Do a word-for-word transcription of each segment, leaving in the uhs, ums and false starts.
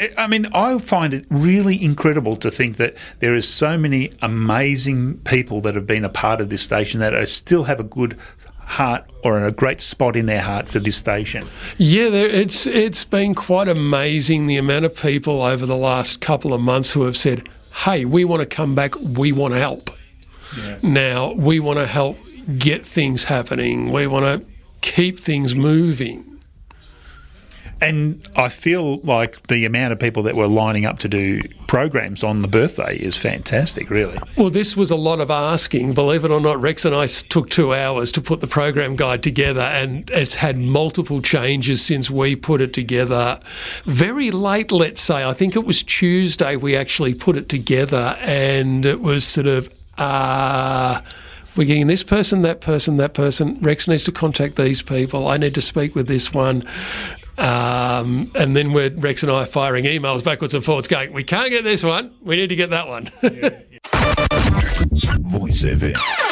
I mean, I find it really incredible to think that there is so many amazing people that have been a part of this station that are, still have a good heart or a great spot in their heart for this station. Yeah, there, it's it's been quite amazing the amount of people over the last couple of months who have said, hey, we want to come back, we want to help. Yeah. Now, we want to help get things happening, we want to keep things moving. And I feel like the amount of people that were lining up to do programs on the birthday is fantastic, really. Well, this was a lot of asking. Believe it or not, Rex and I took two hours to put the program guide together, and it's had multiple changes since we put it together. Very late, let's say. I think it was Tuesday we actually put it together, and it was sort of... Uh, we're getting this person, that person, that person. Rex needs to contact these people. I need to speak with this one. Um, and then we're, Rex and I are firing emails backwards and forwards going, we can't get this one, we need to get that one. Yeah, yeah. Voice F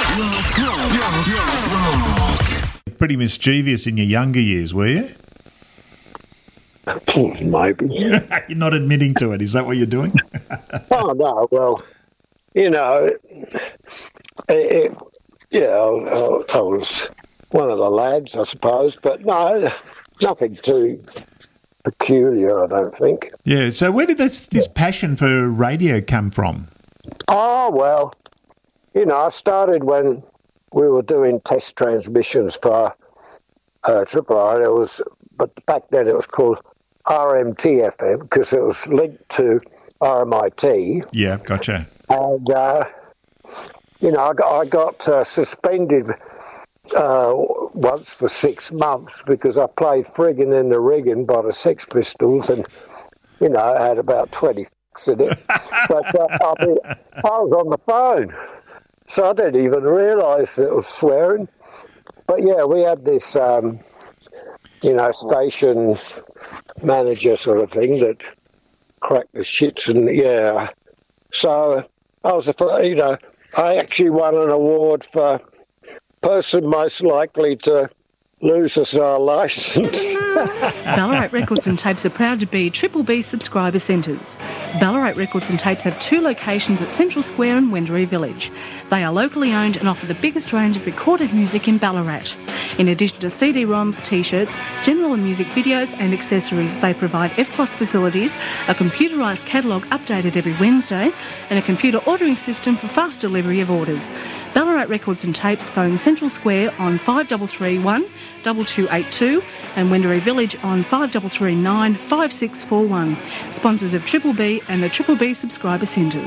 M. Pretty mischievous in your younger years, were you? Maybe. You're not admitting to it, is that what you're doing? Oh, no, well, you know, it, it, yeah, I, I was one of the lads, I suppose, but no... Nothing too peculiar, I don't think. Yeah, so where did this, this passion for radio come from? Oh, well, you know, I started when we were doing test transmissions for uh, Triple R. It was, but back then it was called R M T F M because it was linked to R M I T. Yeah, gotcha. And, uh, you know, I got, I got uh, suspended... Uh, once for six months because I played Friggin' in the Riggin' by the Sex Pistols, and you know I had about twenty f***s in it. But uh, I mean, I was on the phone, so I didn't even realise it was swearing. But yeah, we had this, um, you know, station manager sort of thing that cracked the shits, and yeah. So I was, a, you know, I actually won an award for person most likely to lose us our licence. Ballarat Records and Tapes are proud to be Triple B subscriber centres. Ballarat Records and Tapes have two locations at Central Square and Wendouree Village. They are locally owned and offer the biggest range of recorded music in Ballarat. In addition to C D ROMs, T-shirts, general and music videos and accessories, they provide F P O S facilities, a computerised catalogue updated every Wednesday, and a computer ordering system for fast delivery of orders. Ballarat Records and Tapes phone Central Square on five three three one, two two eight two and Wendouree Village on five three three nine, five six four one. Sponsors of Triple B and the Triple B subscriber centres.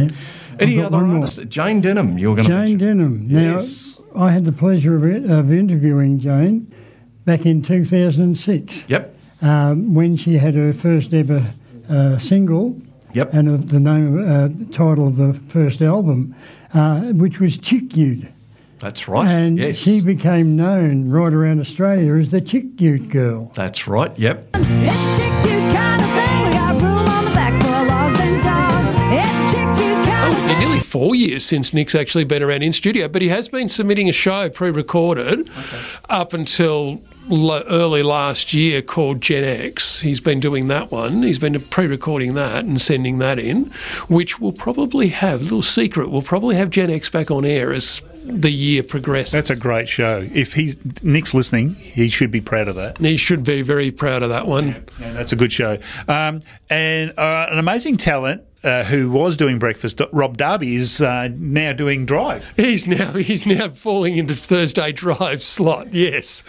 Any other artists? Jane Denham, you were going to Jane mention. Denham. Now, yes. I had the pleasure of, of interviewing Jane back in two thousand six. Yep. Um, when she had her first ever uh, single. Yep. And uh, the name, uh, the title of the first album, uh, which was Chick Ute. That's right. And yes. she became known right around Australia as the Chick Ute girl. That's right. Yep. It's Chick Ute kind of thing. We got room on the back for logs and dogs. It's Chick Ute kind of Oh, nearly four years since Nick's actually been around in studio, but he has been submitting a show pre-recorded okay. up until l- early last year called Gen X. He's been doing that one. He's been pre-recording that and sending that in, which will probably have, a little secret, we'll probably have Gen X back on air as the year progresses. That's a great show. If he's Nick's listening, he should be proud of that. He should be very proud of that one. Yeah, yeah, that's a good show. Um, and uh, an amazing talent uh, who was doing breakfast, Rob Darby, is uh, now doing Drive. He's now he's now falling into Thursday Drive slot. Yes,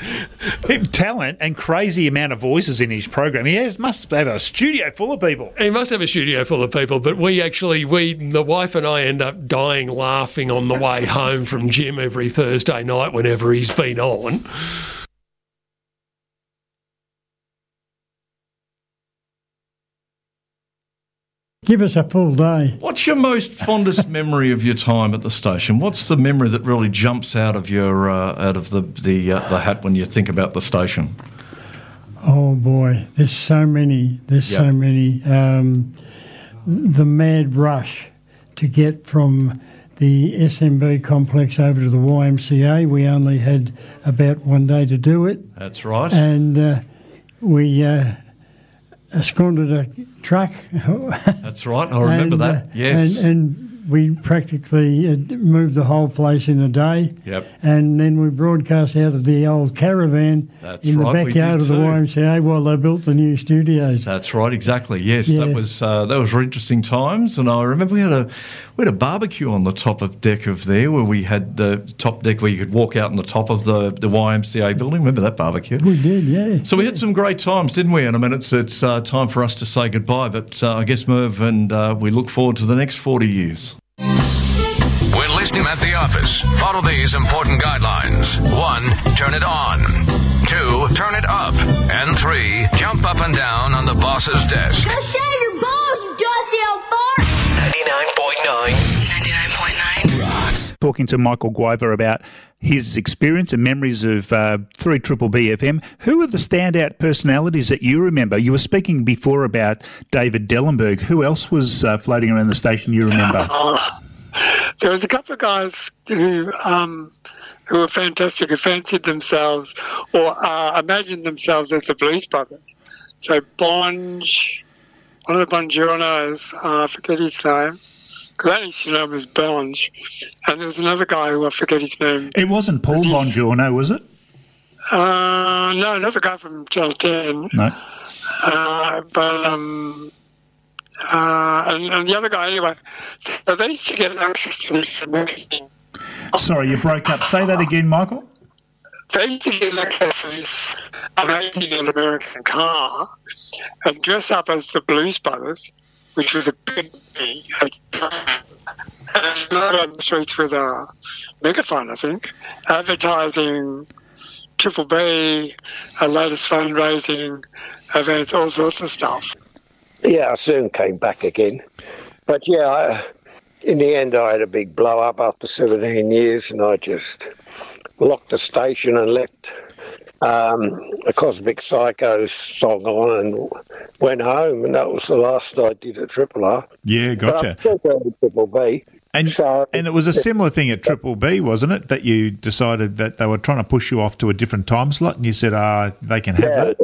talent and crazy amount of voices in his program. He has must have a studio full of people. He must have a studio full of people. But we actually, we the wife and I end up dying laughing on the way home from gym every Thursday night whenever he's been on. Give us a full day. What's your most fondest memory of your time at the station? What's the memory that really jumps out of your uh, out of the the, uh, the hat when you think about the station? Oh boy, there's so many. There's yep. so many. Um, the mad rush to get from the S M B complex over to the Y M C A. We only had about one day to do it. That's right. And uh, we. Uh, squandered a truck. That's right. I remember and, that. Uh, yes. And, and we practically uh, moved the whole place in a day. Yep. And then we broadcast out of the old caravan That's in right, the we backyard did of the too. Y M C A while they built the new studios. That's right, exactly. Yes, Yeah. that was uh, that was interesting times, and I remember we had a we had a barbecue on the top of deck of there, where we had the top deck where you could walk out on the top of the, the Y M C A building. Remember that barbecue? We did, yeah. So we had some great times, didn't we? And I mean, it's it's uh, time for us to say goodbye, but uh, I guess Merv and uh, we look forward to the next forty years. When listening at the office, follow these important guidelines. One, turn it on. Two, turn it up. And three, jump up and down on the boss's desk. Go shave your balls, you dusty old fart! ninety-nine point nine. ninety-nine point nine. Talking to Michael Guiver about his experience and memories of uh, three Triple B F M. Who are the standout personalities that you remember? You were speaking before about David Dellenberg. Who else was uh, floating around the station you remember? Oh, there was a couple of guys who um, who were fantastic, who fancied themselves or uh, imagined themselves as the Blues Brothers. So Bonge, one of the Bongiornos, uh, I forget his name, because I only used to know him as Bonge. And there was another guy who I forget his name. It wasn't Paul Bongiorno, was it? Uh, no, another guy from Channel ten. No. Uh, but... Um, Uh, and, and the other guy, anyway, so they used to get access to this magazine. Sorry, you broke up. Say that again, Michael. They used to get access to this amazing American car and dress up as the Blues Brothers, which was a big thing, and go on the streets with a megaphone, I think, advertising Triple B, our latest fundraising events, all sorts of stuff. Yeah, I soon came back again. But yeah, I, in the end, I had a big blow up after seventeen years, and I just locked the station and left um, a Cosmic Psycho song on and went home, and that was the last I did at Triple R. Yeah, gotcha. But I'm still going to Triple B. And, so, and it was a similar thing at Triple B, wasn't it, that you decided that they were trying to push you off to a different time slot, and you said, ah, they can have yeah, that?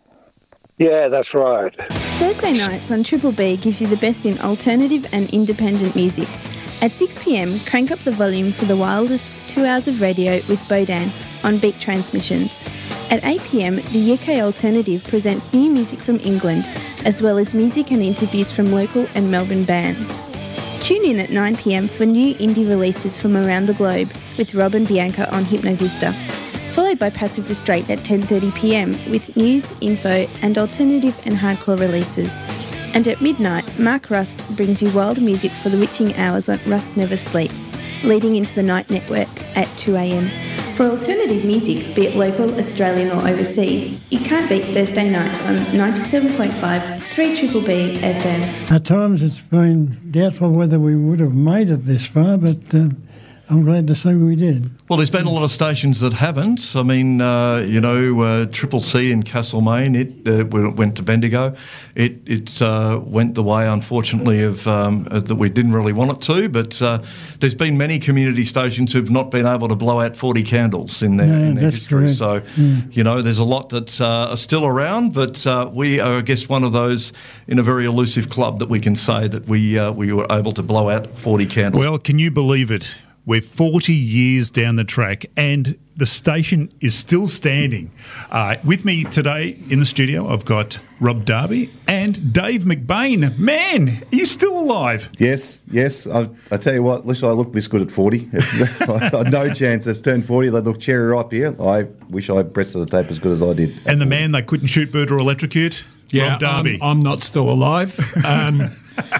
Yeah, that's right. Thursday nights on Triple B gives you the best in alternative and independent music. At six p.m, crank up the volume for the wildest two hours of radio with Bodan on Beat Transmissions. At eight p.m, the U K Alternative presents new music from England, as well as music and interviews from local and Melbourne bands. Tune in at nine p.m for new indie releases from around the globe with Rob and Bianca on Hypnovista, followed by Passive Restraint at ten thirty p.m with news, info and alternative and hardcore releases. And at midnight, Mark Rust brings you wild music for the witching hours on Rust Never Sleeps, leading into the Night Network at two a.m. For alternative music, be it local, Australian or overseas, you can't beat Thursday nights on ninety-seven point five three Triple B F M. At times it's been doubtful whether we would have made it this far, but uh, I'm glad to say we did. Well, there's been a lot of stations that haven't. I mean, uh, you know, uh, Triple C in Castlemaine, it uh, went to Bendigo. It it uh, went the way, unfortunately, of um, uh, that we didn't really want it to. But uh, there's been many community stations who've not been able to blow out forty candles in their, No, in their that's history. correct. So, Yeah. you know, there's a lot that uh, are still around. But uh, we are, I guess, one of those in a very elusive club that we can say that we uh, we were able to blow out forty candles. Well, can you believe it? We're forty years down the track and the station is still standing. Uh, with me today in the studio, I've got Rob Darby and Dave McBain. Man, are you still alive? Yes, yes. I, I tell you what, at least I look this good at forty. It's, I had no chance. I've turned forty. They look cherry ripe here. I wish I breasted the tape as good as I did. And the man they couldn't shoot, bird or electrocute? Yeah, Rob Darby. I'm, I'm not still alive. Um,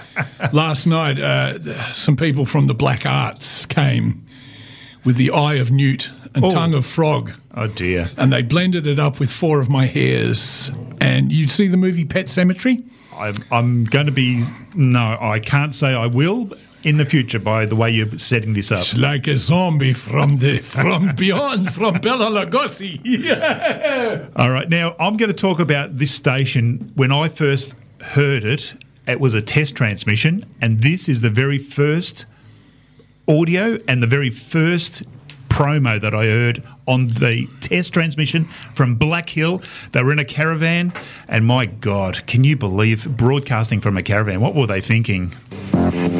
last night, uh, some people from the Black Arts came with the eye of newt and Oh. tongue of frog. Oh, dear. And they blended it up with four of my hairs. And you see the movie Pet Sematary? I'm, I'm going to be... No, I can't say I will in the future by the way you're setting this up. It's like a zombie from the from beyond, from Bela Lugosi. Yeah. All right, now I'm going to talk about this station. When I first heard it, it was a test transmission, and this is the very first audio and the very first promo that I heard on the test transmission from Black Hill. They were in a caravan, and my God, can you believe broadcasting from a caravan? What were they thinking?